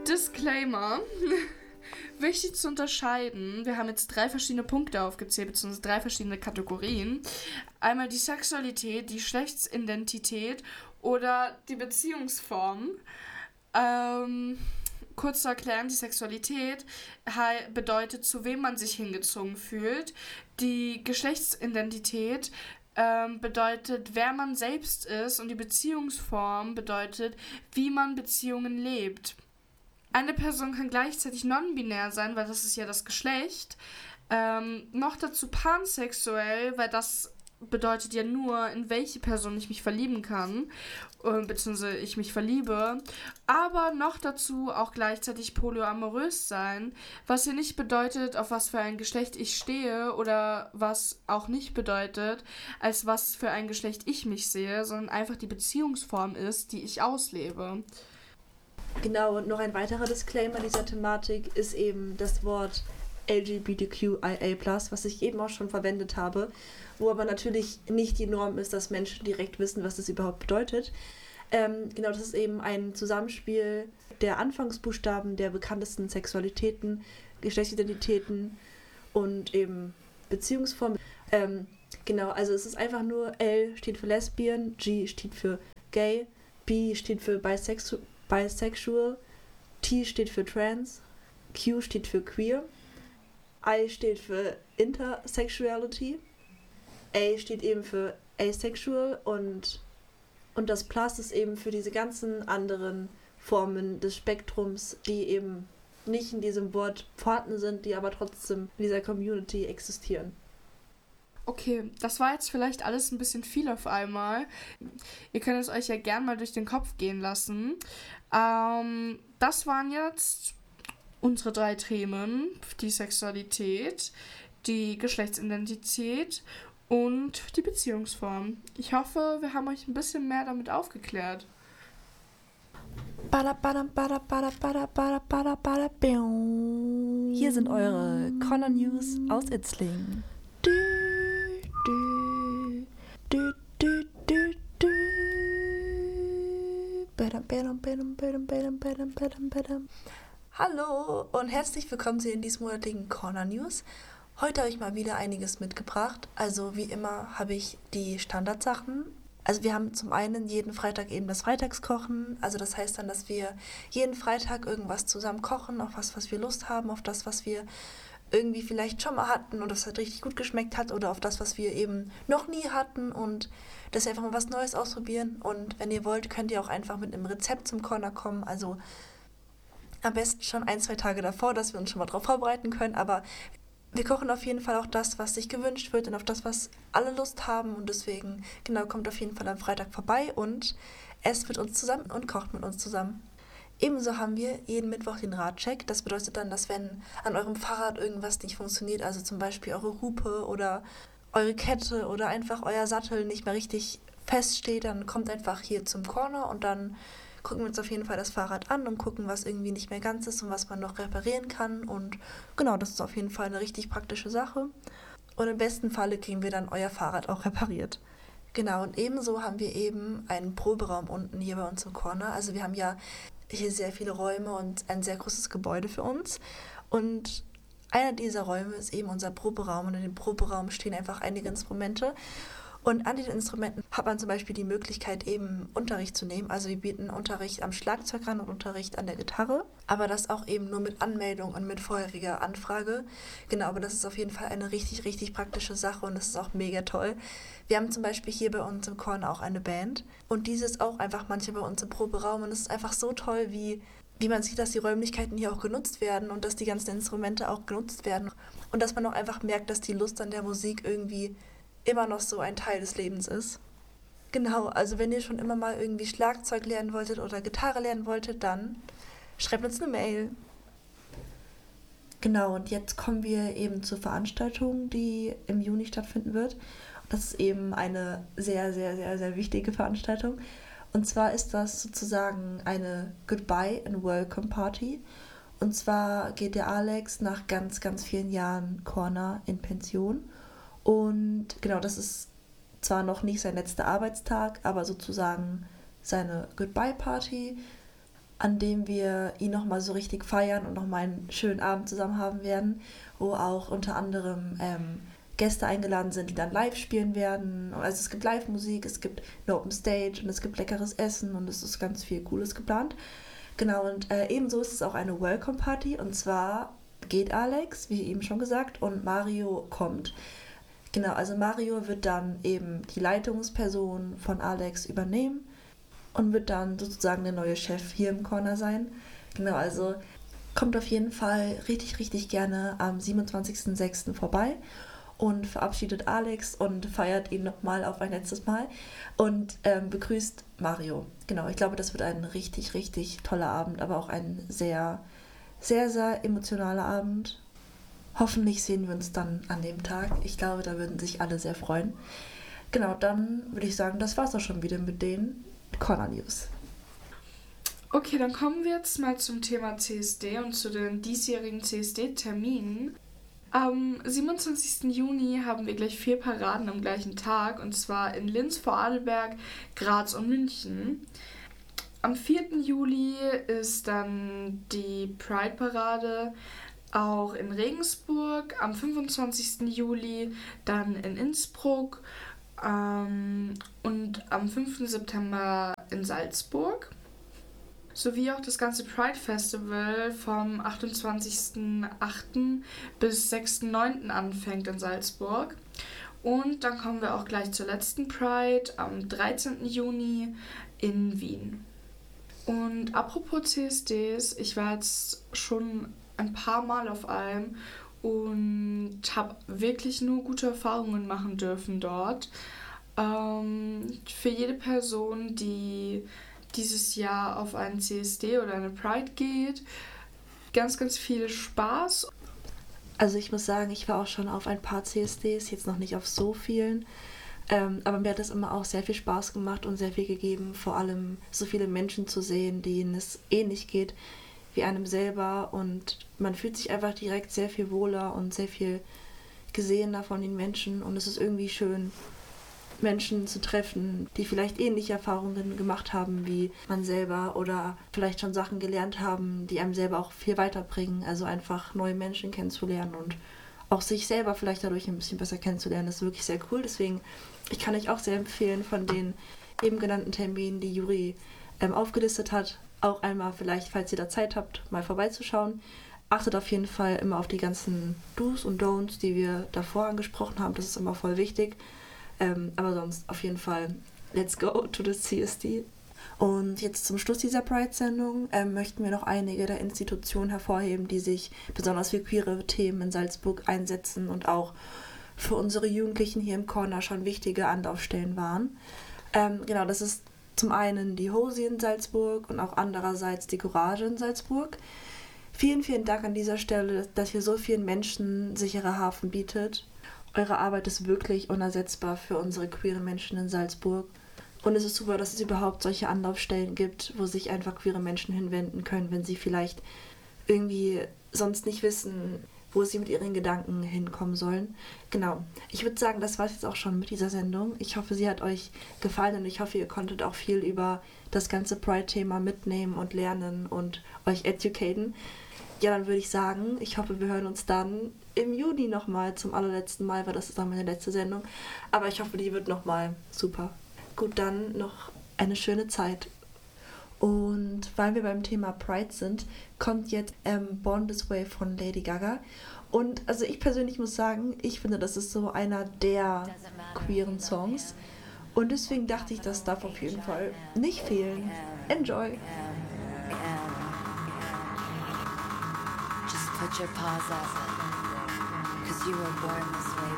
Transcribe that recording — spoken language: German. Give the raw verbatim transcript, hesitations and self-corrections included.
Disclaimer. Wichtig zu unterscheiden, wir haben jetzt drei verschiedene Punkte aufgezählt, beziehungsweise drei verschiedene Kategorien. Einmal die Sexualität, die Geschlechtsidentität oder die Beziehungsform. Ähm, kurz zu erklären, die Sexualität he- bedeutet, zu wem man sich hingezogen fühlt. Die Geschlechtsidentität ähm, bedeutet, wer man selbst ist, und die Beziehungsform bedeutet, wie man Beziehungen lebt. Eine Person kann gleichzeitig non-binär sein, weil das ist ja das Geschlecht. Ähm, noch dazu pansexuell, weil das bedeutet ja nur, in welche Person ich mich verlieben kann, äh, beziehungsweise ich mich verliebe. Aber noch dazu auch gleichzeitig polyamorös sein, was hier nicht bedeutet, auf was für ein Geschlecht ich stehe, oder was auch nicht bedeutet, als was für ein Geschlecht ich mich sehe, sondern einfach die Beziehungsform ist, die ich auslebe. Genau, und noch ein weiterer Disclaimer dieser Thematik ist eben das Wort L G B T Q I A plus, was ich eben auch schon verwendet habe, wo aber natürlich nicht die Norm ist, dass Menschen direkt wissen, was das überhaupt bedeutet. Ähm, genau, das ist eben ein Zusammenspiel der Anfangsbuchstaben der bekanntesten Sexualitäten, Geschlechtsidentitäten und eben Beziehungsformen. Ähm, genau, also es ist einfach nur L steht für Lesbian, G steht für Gay, B steht für Bisexual, Bisexual, T steht für Trans, Q steht für Queer, I steht für Intersexuality, A steht eben für Asexual und, und das Plus ist eben für diese ganzen anderen Formen des Spektrums, die eben nicht in diesem Wort vorhanden sind, die aber trotzdem in dieser Community existieren. Okay, das war jetzt vielleicht alles ein bisschen viel auf einmal. Ihr könnt es euch ja gern mal durch den Kopf gehen lassen. Ähm, das waren jetzt unsere drei Themen. Die Sexualität, die Geschlechtsidentität und die Beziehungsform. Ich hoffe, wir haben euch ein bisschen mehr damit aufgeklärt. Hier sind eure Connor News aus Itzling. Hallo und herzlich willkommen zu den diesmonatigen Corner News. Heute habe ich mal wieder einiges mitgebracht. Also wie immer habe ich die Standardsachen. Also wir haben zum einen jeden Freitag eben das Freitagskochen. Also das heißt dann, dass wir jeden Freitag irgendwas zusammen kochen, auf was, was wir Lust haben, auf das, was wir irgendwie vielleicht schon mal hatten und das halt richtig gut geschmeckt hat, oder auf das, was wir eben noch nie hatten, und dass wir einfach mal was Neues ausprobieren. Und wenn ihr wollt, könnt ihr auch einfach mit einem Rezept zum Corner kommen. Also am besten schon ein, zwei Tage davor, dass wir uns schon mal drauf vorbereiten können. Aber wir kochen auf jeden Fall auch das, was sich gewünscht wird, und auf das, was alle Lust haben. Und deswegen, genau, kommt auf jeden Fall am Freitag vorbei und esst mit uns zusammen und kocht mit uns zusammen. Ebenso haben wir jeden Mittwoch den Radcheck. Das bedeutet dann, dass wenn an eurem Fahrrad irgendwas nicht funktioniert, also zum Beispiel eure Hupe oder eure Kette oder einfach euer Sattel nicht mehr richtig feststeht, dann kommt einfach hier zum Corner und dann gucken wir uns auf jeden Fall das Fahrrad an und gucken, was irgendwie nicht mehr ganz ist und was man noch reparieren kann. Und genau, das ist auf jeden Fall eine richtig praktische Sache. Und im besten Falle kriegen wir dann euer Fahrrad auch repariert. Genau, und ebenso haben wir eben einen Proberaum unten hier bei uns im Corner. Also wir haben ja hier sehr viele Räume und ein sehr großes Gebäude für uns. Und einer dieser Räume ist eben unser Proberaum. Und in dem Proberaum stehen einfach einige Instrumente. Und an den Instrumenten hat man zum Beispiel die Möglichkeit, eben Unterricht zu nehmen. Also wir bieten Unterricht am Schlagzeug an und Unterricht an der Gitarre. Aber das auch eben nur mit Anmeldung und mit vorheriger Anfrage. Genau, aber das ist auf jeden Fall eine richtig, richtig praktische Sache und das ist auch mega toll. Wir haben zum Beispiel hier bei uns im Corner auch eine Band. Und diese ist auch einfach manchmal bei uns im Proberaum. Und es ist einfach so toll, wie, wie man sieht, dass die Räumlichkeiten hier auch genutzt werden und dass die ganzen Instrumente auch genutzt werden. Und dass man auch einfach merkt, dass die Lust an der Musik irgendwie immer noch so ein Teil des Lebens ist. Genau, also wenn ihr schon immer mal irgendwie Schlagzeug lernen wolltet oder Gitarre lernen wolltet, dann schreibt uns eine Mail. Genau, und jetzt kommen wir eben zur Veranstaltung, die im Juni stattfinden wird. Das ist eben eine sehr, sehr, sehr, sehr wichtige Veranstaltung. Und zwar ist das sozusagen eine Goodbye and Welcome Party. Und zwar geht der Alex nach ganz, ganz vielen Jahren Corner in Pension. Und genau, das ist zwar noch nicht sein letzter Arbeitstag, aber sozusagen seine Goodbye-Party. an dem wir ihn nochmal so richtig feiern und nochmal einen schönen Abend zusammen haben werden, wo auch unter anderem ähm, Gäste eingeladen sind, die dann live spielen werden. Also es gibt Live-Musik, es gibt eine Open Stage und es gibt leckeres Essen und es ist ganz viel Cooles geplant. Genau, und äh, ebenso ist es auch eine Welcome-Party und zwar geht Alex, wie eben schon gesagt, und Mario kommt. Genau, also Mario wird dann eben die Leitungsperson von Alex übernehmen und wird dann sozusagen der neue Chef hier im Corner sein. Genau, also kommt auf jeden Fall richtig, richtig gerne am siebenundzwanzigsten sechsten vorbei und verabschiedet Alex und feiert ihn nochmal auf ein letztes Mal und ähm, begrüßt Mario. Genau, ich glaube, das wird ein richtig, richtig toller Abend, aber auch ein sehr, sehr, sehr emotionaler Abend. Hoffentlich sehen wir uns dann an dem Tag. Ich glaube, da würden sich alle sehr freuen. Genau, dann würde ich sagen, das war's auch schon wieder mit den Corner News. Okay, dann kommen wir jetzt mal zum Thema C S D und zu den diesjährigen C S D-Terminen. Am siebenundzwanzigsten Juni haben wir gleich vier Paraden am gleichen Tag, und zwar in Linz, Vorarlberg, Graz und München. Am vierten Juli ist dann die Pride-Parade auch in Regensburg, am fünfundzwanzigsten Juli dann in Innsbruck ähm, und am fünften September in Salzburg. Sowie auch das ganze Pride Festival vom achtundzwanzigsten achten bis sechsten neunten anfängt in Salzburg. Und dann kommen wir auch gleich zur letzten Pride am dreizehnten Juni in Wien. Und apropos C S Ds, ich war jetzt schon ein paar Mal auf einem und habe wirklich nur gute Erfahrungen machen dürfen dort. Ähm, für jede Person, die dieses Jahr auf einen C S D oder eine Pride geht, ganz, ganz viel Spaß. Also ich muss sagen, ich war auch schon auf ein paar C S Ds, jetzt noch nicht auf so vielen. Ähm, aber mir hat es immer auch sehr viel Spaß gemacht und sehr viel gegeben, vor allem so viele Menschen zu sehen, denen es ähnlich geht wie einem selber, und man fühlt sich einfach direkt sehr viel wohler und sehr viel gesehener von den Menschen, und es ist irgendwie schön, Menschen zu treffen, die vielleicht ähnliche Erfahrungen gemacht haben wie man selber oder vielleicht schon Sachen gelernt haben, die einem selber auch viel weiterbringen. Also einfach neue Menschen kennenzulernen und auch sich selber vielleicht dadurch ein bisschen besser kennenzulernen, ist wirklich sehr cool. Deswegen, ich kann euch auch sehr empfehlen, von den eben genannten Terminen, die Juri ähm, aufgelistet hat, auch einmal vielleicht, falls ihr da Zeit habt, mal vorbeizuschauen. Achtet auf jeden Fall immer auf die ganzen Do's und Don'ts, die wir davor angesprochen haben. Das ist immer voll wichtig. Ähm, aber sonst auf jeden Fall, let's go to the C S D. Und jetzt zum Schluss dieser Pride-Sendung ähm, möchten wir noch einige der Institutionen hervorheben, die sich besonders für queere Themen in Salzburg einsetzen und auch für unsere Jugendlichen hier im Corner schon wichtige Anlaufstellen waren. Ähm, genau, das ist zum einen die Hosi in Salzburg und auch andererseits die Courage in Salzburg. Vielen, vielen Dank an dieser Stelle, dass ihr so vielen Menschen sichere Hafen bietet. Eure Arbeit ist wirklich unersetzbar für unsere queeren Menschen in Salzburg. Und es ist super, dass es überhaupt solche Anlaufstellen gibt, wo sich einfach queere Menschen hinwenden können, wenn sie vielleicht irgendwie sonst nicht wissen, wo sie mit ihren Gedanken hinkommen sollen. Genau. Ich würde sagen, das war es jetzt auch schon mit dieser Sendung. Ich hoffe, sie hat euch gefallen und ich hoffe, ihr konntet auch viel über das ganze Pride-Thema mitnehmen und lernen und euch educaten. Ja, dann würde ich sagen, ich hoffe, wir hören uns dann im Juni nochmal zum allerletzten Mal, weil das ist dann meine letzte Sendung. Aber ich hoffe, die wird nochmal super. Gut, dann noch eine schöne Zeit. Und weil wir beim Thema Pride sind, kommt jetzt ähm, Born This Way von Lady Gaga. Und also ich persönlich muss sagen, ich finde, das ist so einer der queeren Songs. Und deswegen dachte ich, das darf auf jeden Fall nicht fehlen. Enjoy! Just put your paws up, 'cause you were born this way.